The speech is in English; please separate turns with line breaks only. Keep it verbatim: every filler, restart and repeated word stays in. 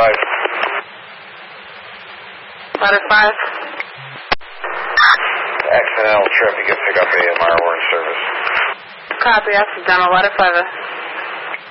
five.
Ladder five.
Accidental trip. You can pick up a M R orange service.
Copy. Accidental. Ladder five.